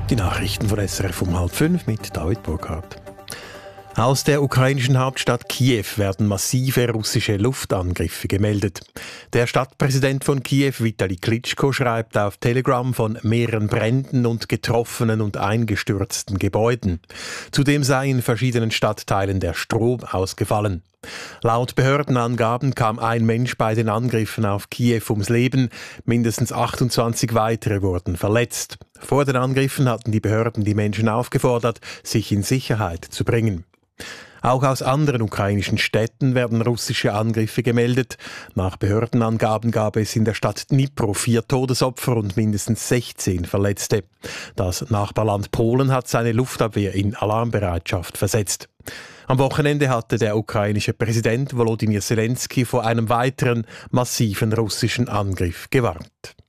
Die Nachrichten von SRF um 4:30 mit David Burkhardt. Aus der ukrainischen Hauptstadt Kiew werden massive russische Luftangriffe gemeldet. Der Stadtpräsident von Kiew, Vitali Klitschko, schreibt auf Telegram von mehreren Bränden und getroffenen und eingestürzten Gebäuden. Zudem sei in verschiedenen Stadtteilen der Strom ausgefallen. Laut Behördenangaben kam ein Mensch bei den Angriffen auf Kiew ums Leben, mindestens 28 weitere wurden verletzt. Vor den Angriffen hatten die Behörden die Menschen aufgefordert, sich in Sicherheit zu bringen. Auch aus anderen ukrainischen Städten werden russische Angriffe gemeldet. Nach Behördenangaben gab es in der Stadt Dnipro 4 Todesopfer und mindestens 16 Verletzte. Das Nachbarland Polen hat seine Luftabwehr in Alarmbereitschaft versetzt. Am Wochenende hatte der ukrainische Präsident Volodymyr Zelensky vor einem weiteren massiven russischen Angriff gewarnt.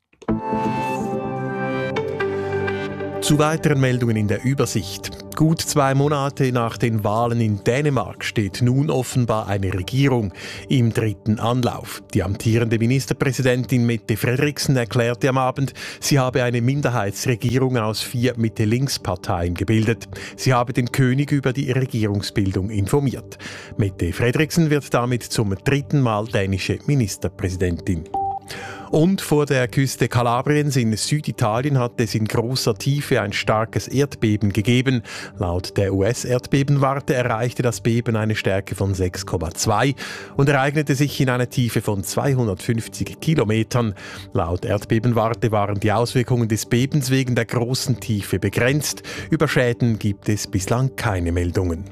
Zu weiteren Meldungen in der Übersicht. Gut 2 Monate nach den Wahlen in Dänemark steht nun offenbar eine Regierung im 3. Anlauf. Die amtierende Ministerpräsidentin Mette Frederiksen erklärte am Abend, sie habe eine Minderheitsregierung aus 4 Mitte-Links-Parteien gebildet. Sie habe den König über die Regierungsbildung informiert. Mette Frederiksen wird damit zum 3. Mal dänische Ministerpräsidentin. Und vor der Küste Kalabriens in Süditalien hat es in großer Tiefe ein starkes Erdbeben gegeben. Laut der US-Erdbebenwarte erreichte das Beben eine Stärke von 6,2 und ereignete sich in einer Tiefe von 250 Kilometern. Laut Erdbebenwarte waren die Auswirkungen des Bebens wegen der großen Tiefe begrenzt. Über Schäden gibt es bislang keine Meldungen.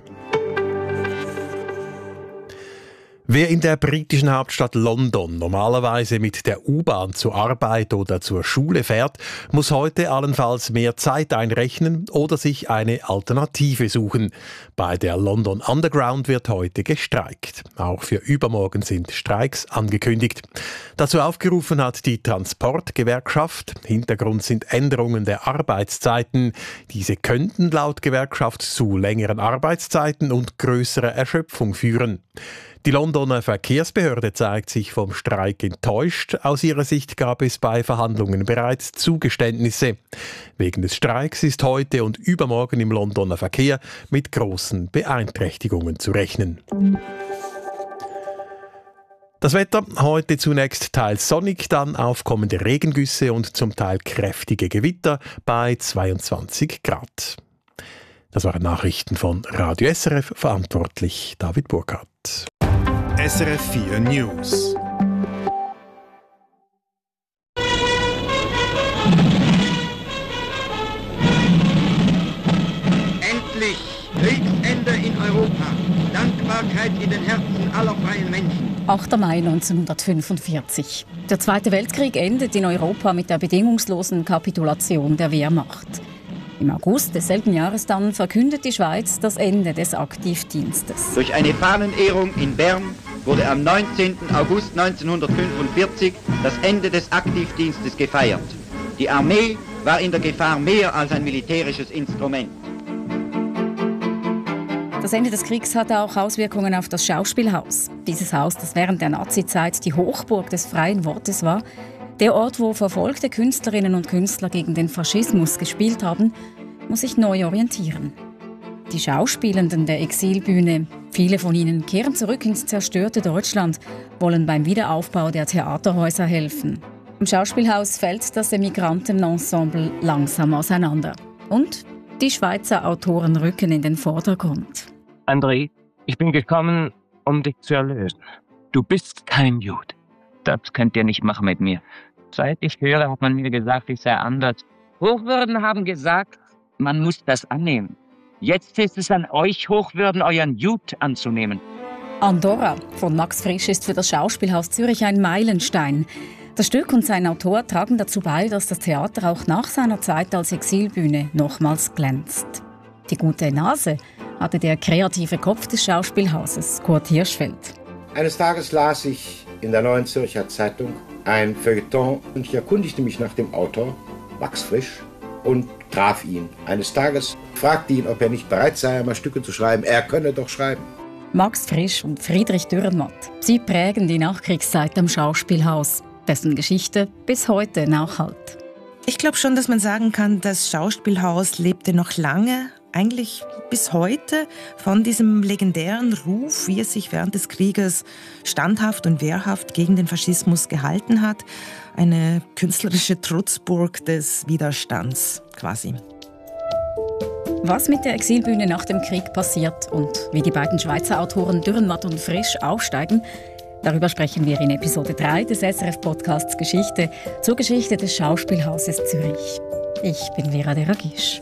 Wer in der britischen Hauptstadt London normalerweise mit der U-Bahn zur Arbeit oder zur Schule fährt, muss heute allenfalls mehr Zeit einrechnen oder sich eine Alternative suchen. Bei der London Underground wird heute gestreikt. Auch für übermorgen sind Streiks angekündigt. Dazu aufgerufen hat die Transportgewerkschaft. Hintergrund sind Änderungen der Arbeitszeiten. Diese könnten laut Gewerkschaft zu längeren Arbeitszeiten und größerer Erschöpfung führen. Die Londoner Verkehrsbehörde zeigt sich vom Streik enttäuscht. Aus ihrer Sicht gab es bei Verhandlungen bereits Zugeständnisse. Wegen des Streiks ist heute und übermorgen im Londoner Verkehr mit großen Beeinträchtigungen zu rechnen. Das Wetter heute zunächst teils sonnig, dann aufkommende Regengüsse und zum Teil kräftige Gewitter bei 22 Grad. Das waren Nachrichten von Radio SRF, verantwortlich David Burkhardt. SRF 4 News. Endlich Kriegsende in Europa. Dankbarkeit in den Herzen aller freien Menschen. 8. Mai 1945. Der Zweite Weltkrieg endet in Europa mit der bedingungslosen Kapitulation der Wehrmacht. Im August desselben Jahres dann verkündet die Schweiz das Ende des Aktivdienstes. Durch eine Fahnenehrung in Bern wurde am 19. August 1945 das Ende des Aktivdienstes gefeiert. Die Armee war in der Gefahr mehr als ein militärisches Instrument. Das Ende des Kriegs hatte auch Auswirkungen auf das Schauspielhaus. Dieses Haus, das während der Nazizeit die Hochburg des freien Wortes war, der Ort, wo verfolgte Künstlerinnen und Künstler gegen den Faschismus gespielt haben, muss sich neu orientieren. Die Schauspielenden der Exilbühne, viele von ihnen kehren zurück ins zerstörte Deutschland, wollen beim Wiederaufbau der Theaterhäuser helfen. Im Schauspielhaus fällt das Emigrantenensemble langsam auseinander. Und die Schweizer Autoren rücken in den Vordergrund. André, ich bin gekommen, um dich zu erlösen. Du bist kein Jude. Das könnt ihr nicht machen mit mir. Seit ich höre, hat man mir gesagt, ich sei anders. Hochwürden haben gesagt, man muss das annehmen. Jetzt ist es an euch, Hochwürden, euren Jude anzunehmen. Andorra von Max Frisch ist für das Schauspielhaus Zürich ein Meilenstein. Das Stück und sein Autor tragen dazu bei, dass das Theater auch nach seiner Zeit als Exilbühne nochmals glänzt. Die gute Nase hatte der kreative Kopf des Schauspielhauses, Kurt Hirschfeld. Eines Tages las ich in der Neuen Zürcher Zeitung ein Feuilleton und ich erkundigte mich nach dem Autor, Max Frisch, und traf ihn. Eines Tages fragte ihn, ob er nicht bereit sei, einmal Stücke zu schreiben. Er könne doch schreiben. Max Frisch und Friedrich Dürrenmatt. Sie prägen die Nachkriegszeit am Schauspielhaus, dessen Geschichte bis heute nachhallt. Ich glaube schon, dass man sagen kann, das Schauspielhaus lebte noch lange, eigentlich bis heute, von diesem legendären Ruf, wie es sich während des Krieges standhaft und wehrhaft gegen den Faschismus gehalten hat. Eine künstlerische Trutzburg des Widerstands quasi. Was mit der Exilbühne nach dem Krieg passiert und wie die beiden Schweizer Autoren Dürrenmatt und Frisch aufsteigen, darüber sprechen wir in Episode 3 des SRF-Podcasts Geschichte zur Geschichte des Schauspielhauses Zürich. Ich bin Vera Deragisch.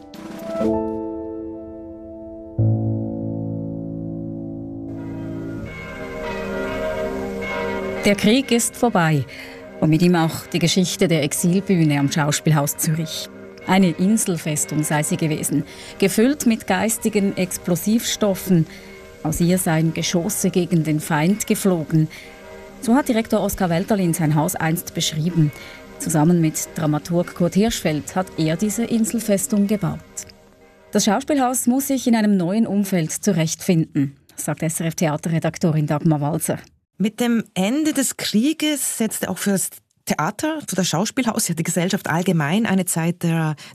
Der Krieg ist vorbei und mit ihm auch die Geschichte der Exilbühne am Schauspielhaus Zürich. Eine Inselfestung sei sie gewesen, gefüllt mit geistigen Explosivstoffen. Aus ihr seien Geschosse gegen den Feind geflogen. So hat Direktor Oskar Welterlin sein Haus einst beschrieben. Zusammen mit Dramaturg Kurt Hirschfeld hat er diese Inselfestung gebaut. Das Schauspielhaus muss sich in einem neuen Umfeld zurechtfinden, sagt SRF-Theaterredaktorin Dagmar Walser. Mit dem Ende des Krieges setzte auch für das Theater, für das Schauspielhaus, ja die Gesellschaft allgemein eine Zeit der